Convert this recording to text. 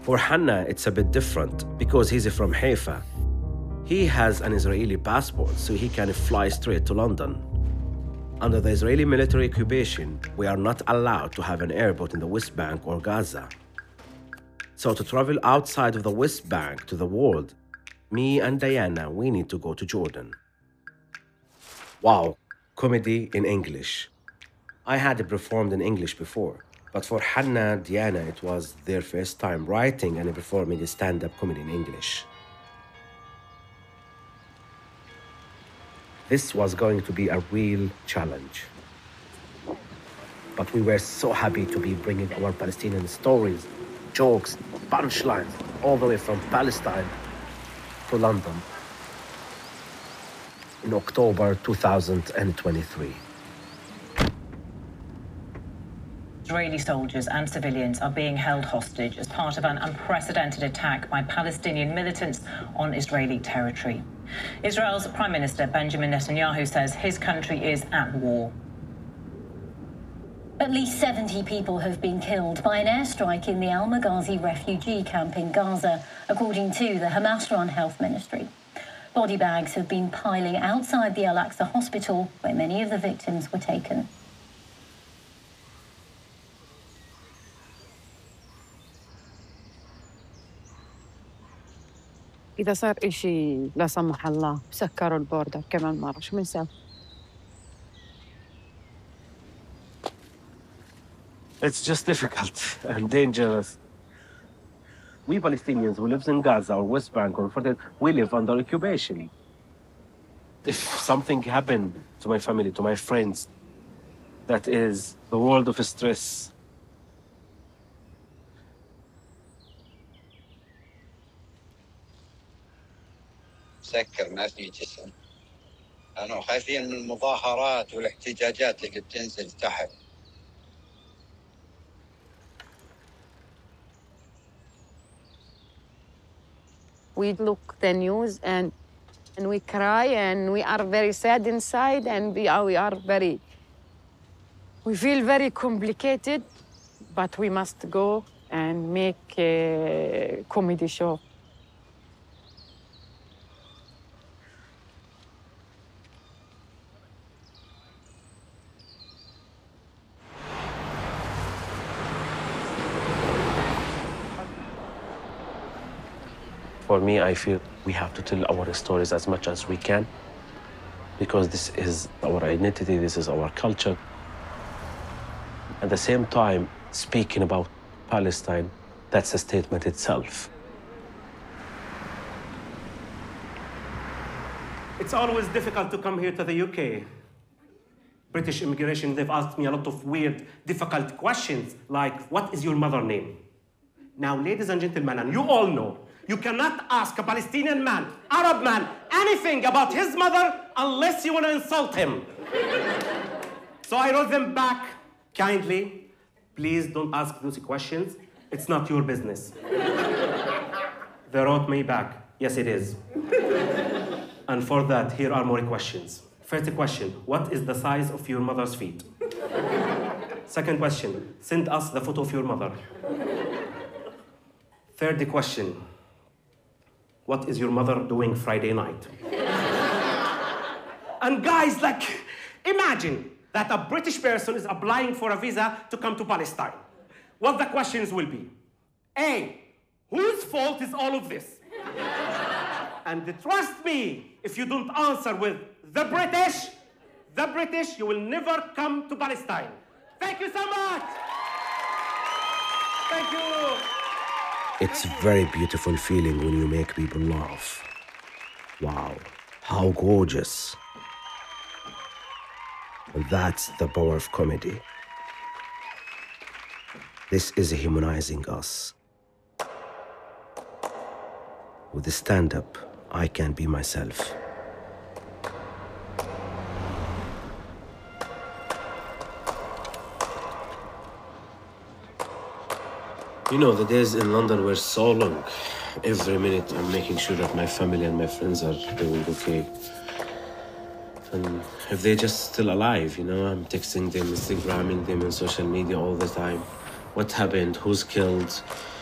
For Hanna, it's a bit different because he's from Haifa. He has an Israeli passport, so he can fly straight to London. Under the Israeli military occupation, we are not allowed to have an airport in the West Bank or Gaza. So to travel outside of the West Bank to the world, me and Diana, we need to go to Jordan. Wow, comedy in English. I had performed in English before, but for Hanna, Diana, it was their first time writing and performing a stand-up comedy in English. This was going to be a real challenge. But we were so happy to be bringing our Palestinian stories, jokes, punchlines, all the way from Palestine to London in October 2023. Israeli soldiers and civilians are being held hostage as part of an unprecedented attack by Palestinian militants on Israeli territory. Israel's Prime Minister Benjamin Netanyahu says his country is at war. At least 70 people have been killed by an airstrike in the Al-Maghazi refugee camp in Gaza, according to the Hamas-run health ministry. Body bags have been piling outside the Al-Aqsa hospital, where many of the victims were taken. إذا صار إشي لا سمح الله سكروا البوردر كمان مرة شو بنسوي؟ It's just difficult and dangerous. We Palestinians who live in Gaza or West Bank or further, we live under occupation. If something happened to my family, to my friends, that is the world of stress. سكر ما في جسم. كانوا خايفين من المظاهرات والاحتجاجات اللي بتنزل تحت. We look the news and we cry and we are very sad inside and we feel very complicated, but we must go and make a comedy show. For me, I feel we have to tell our stories as much as we can because this is our identity, this is our culture. At the same time, speaking about Palestine, that's a statement itself. It's always difficult to come here to the UK. British immigration, they've asked me a lot of weird, difficult questions, like, what is your mother's name? Now, ladies and gentlemen, and you all know, you cannot ask a Palestinian man, Arab man, anything about his mother unless you want to insult him. So I wrote them back kindly. Please don't ask those questions. It's not your business. They wrote me back, yes, it is. And for that, here are more questions. First question, what is the size of your mother's feet? Second question, send us the photo of your mother. Third question, what is your mother doing Friday night? And guys, like, imagine that a British person is applying for a visa to come to Palestine. What the questions will be? A, whose fault is all of this? And trust me, if you don't answer with the British, you will never come to Palestine. Thank you so much. Thank you. It's a very beautiful feeling when you make people laugh. Wow, how gorgeous. That's the power of comedy. This is humanizing us. With the stand-up, I can be myself. You know, the days in London were so long. Every minute I'm making sure that my family and my friends are doing okay. And if they're just still alive, you know, I'm texting them, Instagramming them on social media all the time. What happened? Who's killed?